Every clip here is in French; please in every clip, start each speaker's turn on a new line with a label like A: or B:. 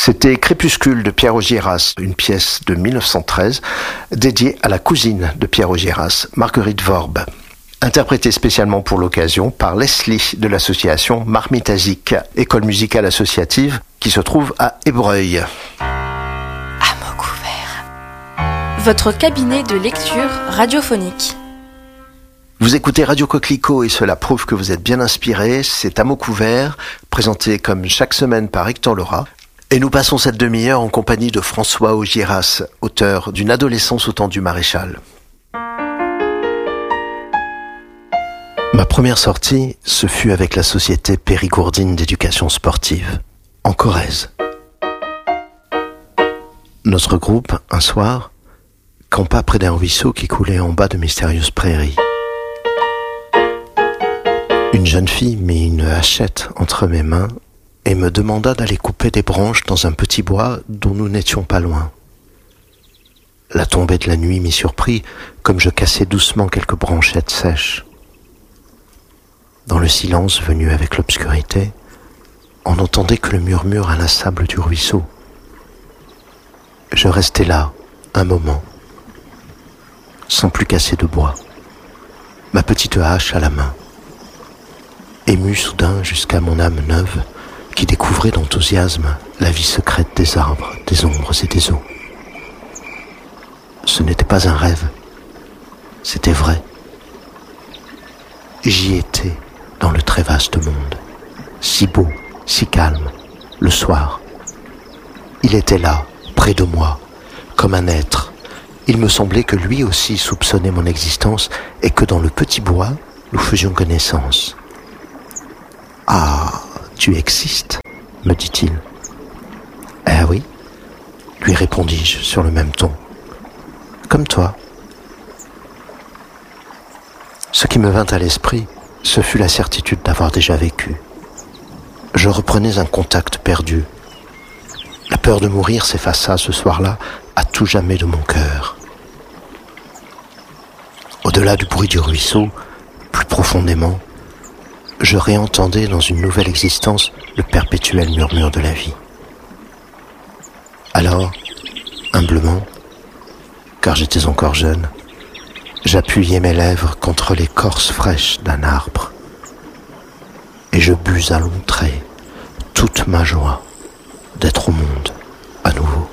A: C'était Crépuscule de Pierre Augiéras, une pièce de 1913 dédiée à la cousine de Pierre Augiéras, Marguerite Worb. Interprétée spécialement pour l'occasion par Leslie de l'association Marmitazic, école musicale associative qui se trouve à Ébreuil.
B: À mots couverts. Votre cabinet de lecture radiophonique.
A: Vous écoutez Radio Coquelicot et cela prouve que vous êtes bien inspiré. C'est à mots couverts, présenté comme chaque semaine par Hector Laura. Et nous passons cette demi-heure en compagnie de François Augiéras, auteur d'Une adolescence au temps du maréchal. Ma première sortie, ce fut avec la société périgourdine d'éducation sportive, en Corrèze. Notre groupe, un soir, campa près d'un ruisseau qui coulait en bas de mystérieuses prairies. Une jeune fille mit une hachette entre mes mains et me demanda d'aller couper des branches dans un petit bois dont nous n'étions pas loin. La tombée de la nuit m'y surprit, comme je cassais doucement quelques branchettes sèches. Dans le silence venu avec l'obscurité, on n'entendait que le murmure inlassable du ruisseau. Je restai là, un moment, sans plus casser de bois, ma petite hache à la main. Ému soudain jusqu'à mon âme neuve, qui découvrait d'enthousiasme la vie secrète des arbres, des ombres et des eaux. Ce n'était pas un rêve, c'était vrai. J'y étais dans le très vaste monde, si beau, si calme, le soir. Il était là, près de moi, comme un être. Il me semblait que lui aussi soupçonnait mon existence et que dans le petit bois, nous faisions connaissance. « Ah, tu existes ?» me dit-il. « Eh oui » lui répondis-je sur le même ton. « Comme toi. » Ce qui me vint à l'esprit, ce fut la certitude d'avoir déjà vécu. Je reprenais un contact perdu. La peur de mourir s'effaça ce soir-là à tout jamais de mon cœur. Au-delà du bruit du ruisseau, plus profondément, je réentendais dans une nouvelle existence le perpétuel murmure de la vie. Alors, humblement, car j'étais encore jeune, j'appuyai mes lèvres contre l'écorce fraîche d'un arbre et je bus à longs traits toute ma joie d'être au monde à nouveau.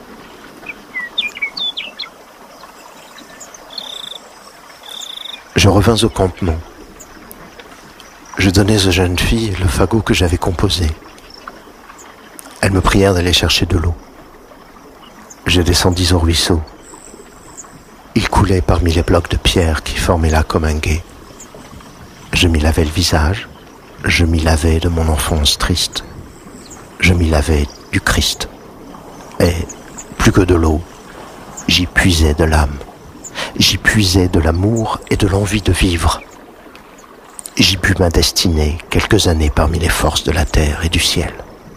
A: Je revins au campement. Je donnais aux jeunes filles le fagot que j'avais composé. Elles me prièrent d'aller chercher de l'eau. Je descendis au ruisseau. Il coulait parmi les blocs de pierre qui formaient là comme un gué. Je m'y lavai le visage, je m'y lavai de mon enfance triste, je m'y lavai du Christ. Et, plus que de l'eau, j'y puisais de l'âme, j'y puisais de l'amour et de l'envie de vivre. J'y bus ma destinée quelques années parmi les forces de la terre et du ciel.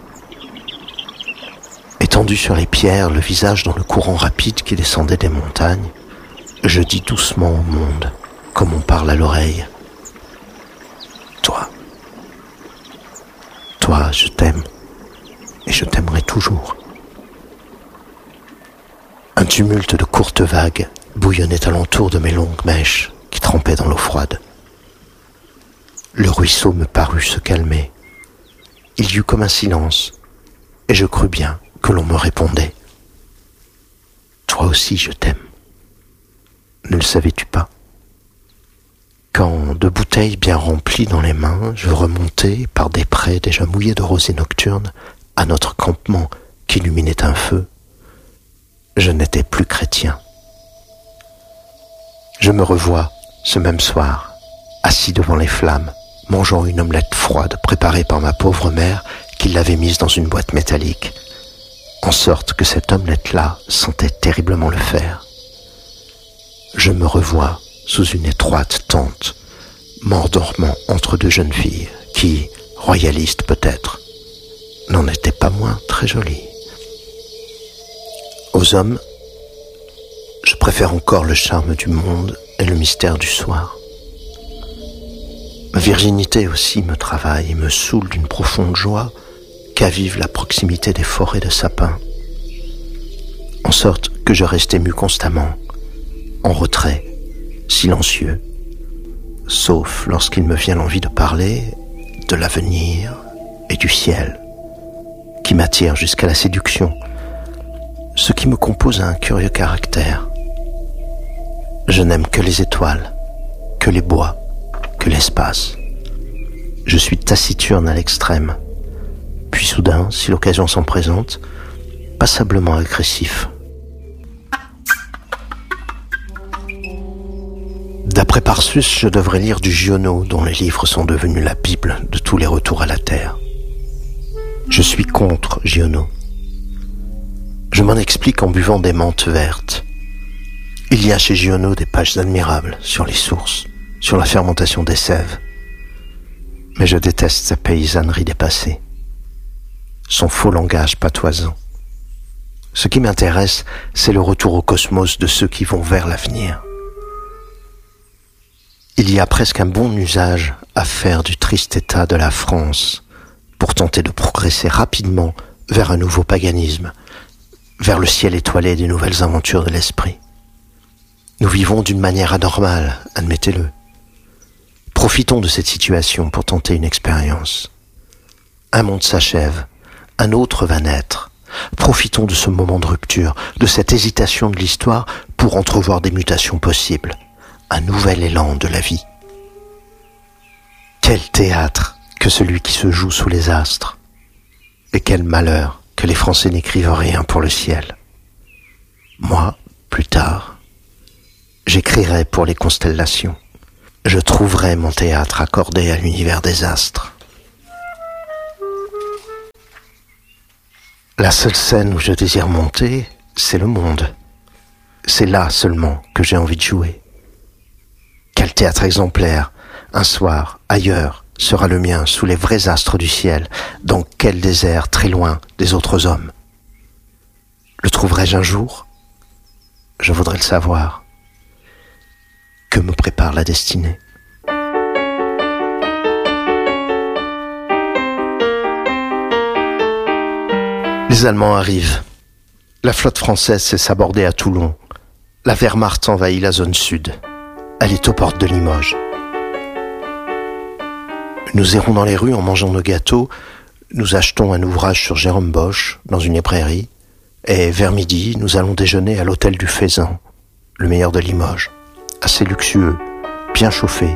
A: Étendu sur les pierres, le visage dans le courant rapide qui descendait des montagnes, je dis doucement au monde, comme on parle à l'oreille. Toi, je t'aime, et je t'aimerai toujours. Un tumulte de courtes vagues bouillonnait alentour de mes longues mèches qui trempaient dans l'eau froide. Le ruisseau me parut se calmer. Il y eut comme un silence, et je crus bien que l'on me répondait. Toi aussi je t'aime. Ne le savais-tu pas? Quand, de bouteilles bien remplies dans les mains, je remontais par des prés déjà mouillés de rosée nocturne à notre campement qu'illuminait un feu, je n'étais plus chrétien. Je me revois, ce même soir, assis devant les flammes, mangeant une omelette froide préparée par ma pauvre mère qui l'avait mise dans une boîte métallique, en sorte que cette omelette-là sentait terriblement le fer. Je me revois sous une étroite tente, m'endormant entre deux jeunes filles qui, royalistes peut-être, n'en étaient pas moins très jolies. Aux hommes, je préfère encore le charme du monde et le mystère du soir. Ma virginité aussi me travaille et me saoule d'une profonde joie qu'à vivre la proximité des forêts de sapins, en sorte que je reste ému constamment, en retrait, silencieux, sauf lorsqu'il me vient l'envie de parler de l'avenir et du ciel, qui m'attire jusqu'à la séduction, ce qui me compose un curieux caractère. Je n'aime que les étoiles, que les bois, que l'espace. Je suis taciturne à l'extrême, puis soudain, si l'occasion s'en présente, passablement agressif. D'après Parsus, je devrais lire du Giono, dont les livres sont devenus la Bible de tous les retours à la Terre. Je suis contre Giono. Je m'en explique en buvant des menthes vertes. Il y a chez Giono des pages admirables sur les sources, sur la fermentation des sèves. Mais je déteste sa paysannerie dépassée, son faux langage patoisant. Ce qui m'intéresse, c'est le retour au cosmos de ceux qui vont vers l'avenir. Il y a presque un bon usage à faire du triste état de la France pour tenter de progresser rapidement vers un nouveau paganisme, vers le ciel étoilé des nouvelles aventures de l'esprit. Nous vivons d'une manière anormale, admettez-le. Profitons de cette situation pour tenter une expérience. Un monde s'achève, un autre va naître. Profitons de ce moment de rupture, de cette hésitation de l'histoire pour entrevoir des mutations possibles. Un nouvel élan de la vie. Quel théâtre que celui qui se joue sous les astres. Et quel malheur que les Français n'écrivent rien pour le ciel. Moi, plus tard, j'écrirai pour les constellations. Je trouverai mon théâtre accordé à l'univers des astres. La seule scène où je désire monter, c'est le monde. C'est là seulement que j'ai envie de jouer. Quel théâtre exemplaire, un soir, ailleurs, sera le mien sous les vrais astres du ciel, dans quel désert très loin des autres hommes. Le trouverai-je un jour ? Je voudrais le savoir. Que me prépare la destinée ? Les Allemands arrivent. La flotte française s'est sabordée à Toulon. La Wehrmacht envahit la zone sud. Elle est aux portes de Limoges. Nous errons dans les rues en mangeant nos gâteaux. Nous achetons un ouvrage sur Jérôme Bosch dans une librairie. Et vers midi, nous allons déjeuner à l'hôtel du Faisan, le meilleur de Limoges. Assez luxueux, bien chauffé.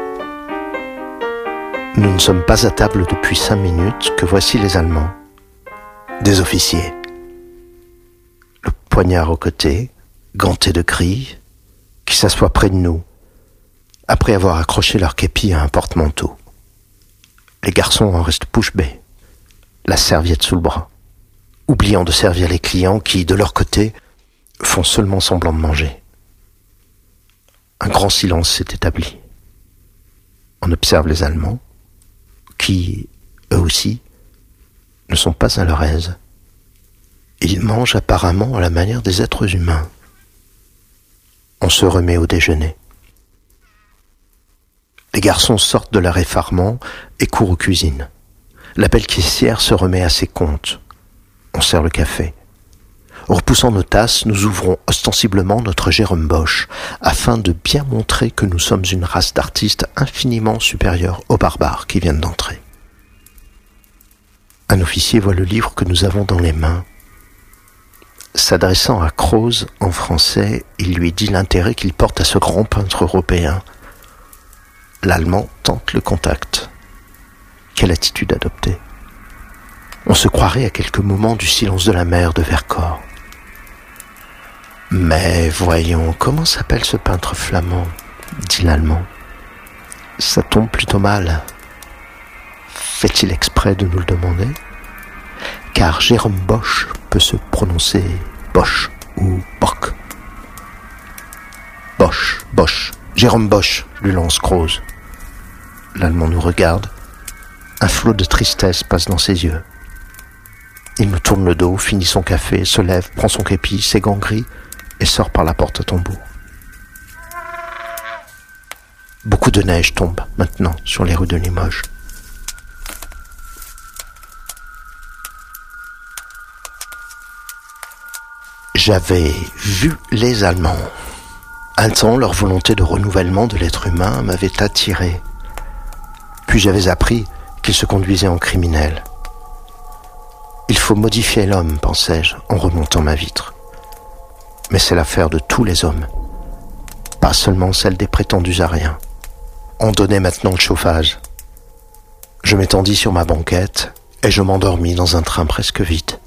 A: Nous ne sommes pas à table depuis 5 minutes que voici les Allemands. Des officiers. Le poignard au côté, gantés de gris, qui s'assoient près de nous, après avoir accroché leur képi à un porte-manteau. Les garçons en restent bouche bée, la serviette sous le bras, oubliant de servir les clients qui, de leur côté, font seulement semblant de manger. Un grand silence s'est établi. On observe les Allemands, qui, eux aussi, ne sont pas à leur aise. Ils mangent apparemment à la manière des êtres humains. On se remet au déjeuner. Les garçons sortent de leur effarement et courent aux cuisines. La belle caissière se remet à ses comptes. On sert le café. Repoussant nos tasses, nous ouvrons ostensiblement notre Jérôme Bosch, afin de bien montrer que nous sommes une race d'artistes infiniment supérieure aux barbares qui viennent d'entrer. Un officier voit le livre que nous avons dans les mains. S'adressant à Croze en français, il lui dit l'intérêt qu'il porte à ce grand peintre européen. L'Allemand tente le contact. Quelle attitude adopter ? On se croirait à quelques moments du silence de la mer de Vercors. Mais voyons, comment s'appelle ce peintre flamand ? Dit l'Allemand. Ça tombe plutôt mal. Fait-il exprès de nous le demander ? Car Jérôme Bosch peut se prononcer Bosch ou Bock. Bosch, Jérôme Bosch, lui lance Croze. L'Allemand nous regarde. Un flot de tristesse passe dans ses yeux. Il nous tourne le dos, finit son café, se lève, prend son képi, ses gants gris et sort par la porte à tambour. Beaucoup de neige tombe maintenant sur les rues de Limoges. J'avais vu les Allemands. Un temps, leur volonté de renouvellement de l'être humain m'avait attiré. Puis j'avais appris qu'ils se conduisaient en criminels. Il faut modifier l'homme, pensais-je, en remontant ma vitre. Mais c'est l'affaire de tous les hommes, pas seulement celle des prétendus ariens. On donnait maintenant le chauffage. Je m'étendis sur ma banquette et je m'endormis dans un train presque vide.